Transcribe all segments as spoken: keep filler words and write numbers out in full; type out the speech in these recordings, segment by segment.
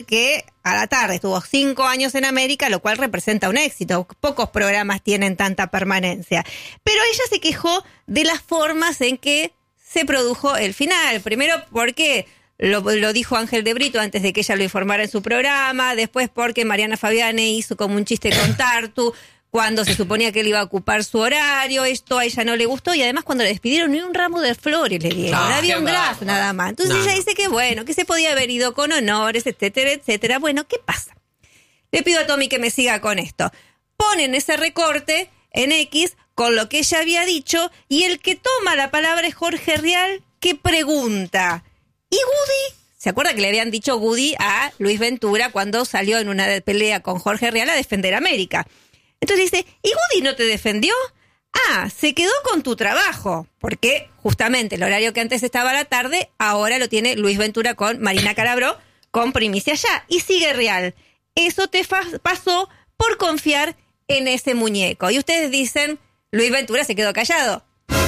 que a la tarde estuvo cinco años en América, lo cual representa un éxito. Pocos programas tienen tanta permanencia. Pero ella se quejó de las formas en que se produjo el final. Primero porque lo, lo dijo Ángel de Brito antes de que ella lo informara en su programa. Después porque Mariana Fabiani hizo como un chiste con Tartu cuando se suponía que él iba a ocupar su horario. Esto a ella no le gustó. Y además cuando le despidieron, ni un ramo de flores le dieron. No, había un graf nada más. Entonces no. ella dice que bueno, que se podía haber ido con honores, etcétera, etcétera. Bueno, ¿qué pasa? Le pido a Tommy que me siga con esto. Ponen ese recorte en X con lo que ella había dicho, y el que toma la palabra es Jorge Rial, que pregunta: ¿y Goody? ¿Se acuerda que le habían dicho Goody a Luis Ventura cuando salió en una pelea con Jorge Rial a defender a América? Entonces dice: ¿y Goody no te defendió? Ah, se quedó con tu trabajo, porque justamente el horario que antes estaba a la tarde, ahora lo tiene Luis Ventura con Marina Calabró, con Primicia Ya. Y sigue Rial: eso te fa- pasó por confiar en ese muñeco. Y ustedes dicen, Luis Ventura se quedó callado.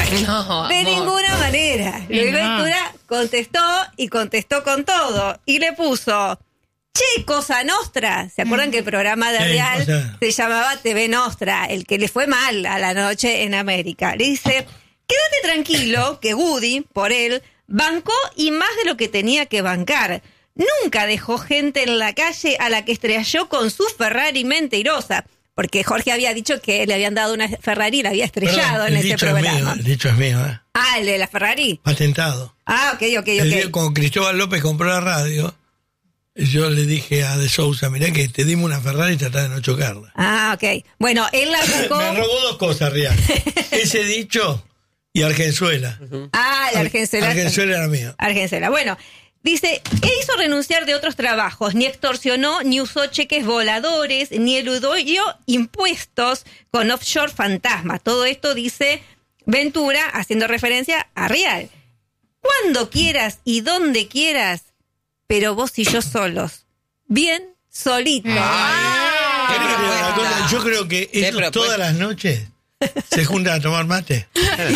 No, de amor. ninguna manera. Luis no. Ventura contestó y contestó con todo. Y le puso: che, Cosa Nostra. ¿Se acuerdan que el programa de Sí, Real o sea. se llamaba T V Nostra? El que le fue mal a la noche en América. Le dice: quédate tranquilo que Goody, por él, bancó y más de lo que tenía que bancar. Nunca dejó gente en la calle a la que estrelló con su Ferrari mentirosa. Porque Jorge había dicho que le habían dado una Ferrari y la había estrellado. Perdón, en el ese dicho programa. Es mío, el dicho es mío, ¿eh? Ah, el de la Ferrari. Patentado. Ah, ok, ok, El día ok. cuando Cristóbal López compró la radio, yo le dije a De Sousa: mirá que te dimos una Ferrari y tratá de no chocarla. Ah, ok. Bueno, él la buscó. Me robó dos cosas, Real. Ese dicho y Argenzuela. Ah, el Argenzuela. Argenzuela era mío. Argenzuela. Bueno, dice: e hizo renunciar de otros trabajos, ni extorsionó, ni usó cheques voladores, ni eludó impuestos con offshore fantasma. Todo esto dice Ventura, haciendo referencia a Rial. Cuando quieras y donde quieras, pero vos y yo solos. Bien solitos. Ah, ¿Querés que te diga una cosa? Yo creo que ellos todas las noches se juntan a tomar mate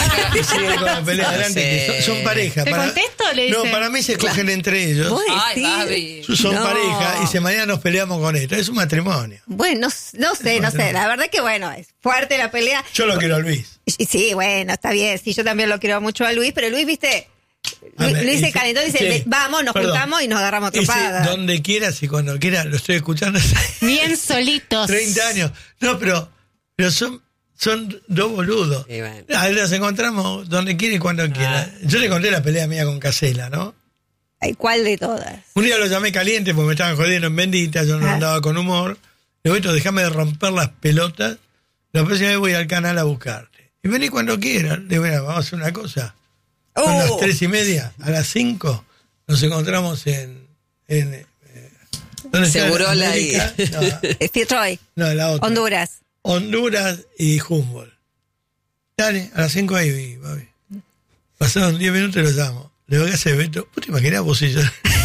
y siguen con la pelea adelante. Que son, son pareja. ¿Te Para, contesto? Le no, dice. para mí se cogen entre ellos. ¿Vos Ay, decís? Babi. Son No. pareja y se mañana nos peleamos con esto. Es un matrimonio. Bueno, no sé, no sé. La verdad que bueno, es fuerte la pelea. Yo lo quiero a Luis. Y sí, bueno, está bien. Sí, yo también lo quiero mucho a Luis, pero Luis, viste, Luis, A ver, Luis se y- calentó y dice: sí, "Ve- vamos, nos perdón. juntamos y nos agarramos Ese, trompadas". donde quieras y cuando quieras, lo estoy escuchando hace Bien solitos. treinta años. No, pero, pero son, son dos boludos. Y bueno. A ver, nos encontramos donde quiera y cuando quiera. Yo le conté la pelea mía con Casela, ¿no? Ay, ¿cuál de todas? Un día lo llamé caliente porque me estaban jodiendo en Bendita, yo no Ah. andaba con humor. Le digo: déjame de romper las pelotas, la próxima vez voy al canal a buscarte. Y vení cuando quieras. Le digo: mira, vamos a hacer una cosa. A Oh. las tres y media, a las cinco, nos encontramos en... en eh, ¿dónde está? Segurola ahí. América. No, Eh, Fitzroy, no, la otra. Honduras. Honduras y Humboldt. Dale, a las cinco ahí, Babi. Pasaron diez minutos y lo llamo. Le digo: ¿qué haces, Beto? ¿Vos te imaginás vos y yo?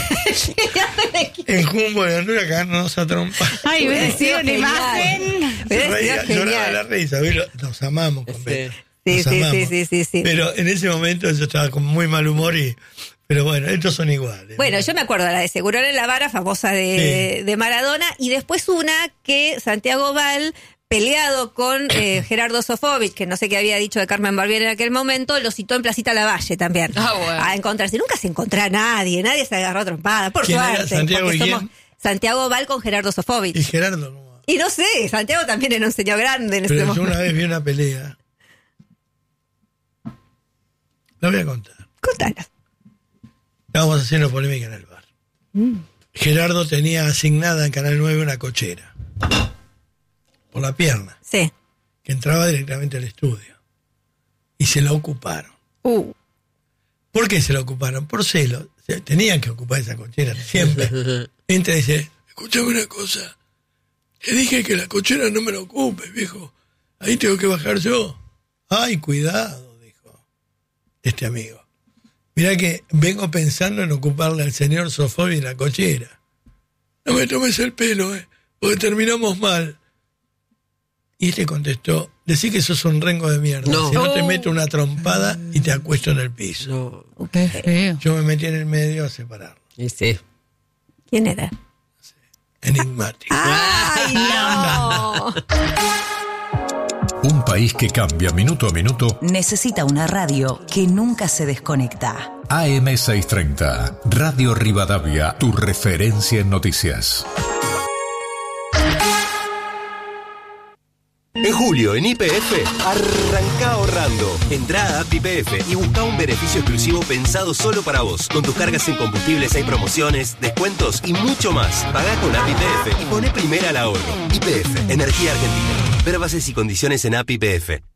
En Humboldt, en Honduras, cagándonos a trompa. Ay, hubiera sido una Genial. imagen. Hubiera Se reía, sido lloraba de la genial. risa. ¿Viste? Nos amamos con Sí. Beto. Sí, Nos sí, amamos. sí, sí, sí, sí. Pero en ese momento yo estaba con muy mal humor y... Pero bueno, estos son iguales. Bueno, yo me acuerdo de la de Segurola en la Vara, famosa de, Sí. de Maradona, y después una que Santiago Val, peleado con eh, Gerardo Sofovich, que no sé qué había dicho de Carmen Barbieri en aquel momento, lo citó en Placita Lavalle también. Ah, bueno. A encontrarse. Nunca se encontró a nadie, nadie se agarró a trompada, por ¿Quién era? suerte. ¿Santiago porque y somos quién? Santiago Val con Gerardo Sofovich. Y Gerardo, ¿cómo? Y no sé, Santiago también era un señor grande en ese Pero yo momento. una vez vi una pelea. La voy a contar. Contanos. Estábamos haciendo polémica en el bar. Gerardo tenía asignada en Canal nueve una cochera. Por la pierna. Sí. Que entraba directamente al estudio. Y se la ocuparon. Uh. ¿Por qué se la ocuparon? Por celo. O sea, tenían que ocupar esa cochera siempre. Entra y dice: escúchame una cosa. Te dije que la cochera no me la ocupes, viejo. Ahí tengo que bajar yo. Ay, cuidado, dijo este amigo. Mirá que vengo pensando en ocuparle al señor Sofovich la cochera. No me tomes el pelo, eh, porque terminamos mal. Y este contestó: decí que sos un rengo de mierda. No. Si no te Oh. meto una trompada y te acuesto en el piso. No. Qué feo. Yo me metí en el medio a separarlo. Y sí. ¿Quién era? No enigmático. ¡Ay, no! Un país que cambia minuto a minuto. Necesita una radio que nunca se desconecta. A M seiscientos treinta, Radio Rivadavia, tu referencia en noticias. En julio, en Y P F, arranca ahorrando. Entrá a App Y P F y busca un beneficio exclusivo pensado solo para vos. Con tus cargas en combustibles hay promociones, descuentos y mucho más. Pagá con App Y P F y poné primera al ahorro. Y P F, Energía Argentina. Ver bases y condiciones en App Y P F.